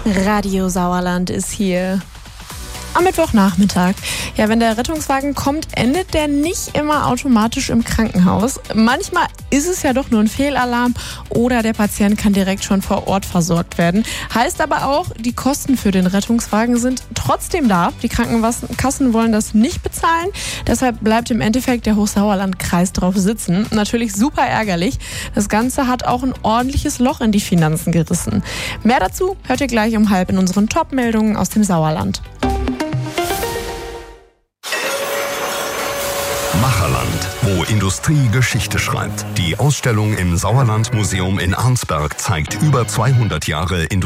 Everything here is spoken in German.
Radio Sauerland ist hier. Am Mittwochnachmittag. Ja, wenn der Rettungswagen kommt, endet der nicht immer automatisch im Krankenhaus. Manchmal ist es ja doch nur ein Fehlalarm oder der Patient kann direkt schon vor Ort versorgt werden. Heißt aber auch, die Kosten für den Rettungswagen sind trotzdem da. Die Krankenkassen wollen das nicht bezahlen. Deshalb bleibt im Endeffekt der Hochsauerlandkreis drauf sitzen. Natürlich super ärgerlich. Das Ganze hat auch ein ordentliches Loch in die Finanzen gerissen. Mehr dazu hört ihr gleich um 12:30 in unseren Top-Meldungen aus dem Sauerland. Macherland, wo Industrie Geschichte schreibt. Die Ausstellung im Sauerland-Museum in Arnsberg zeigt über 200 Jahre Industrie.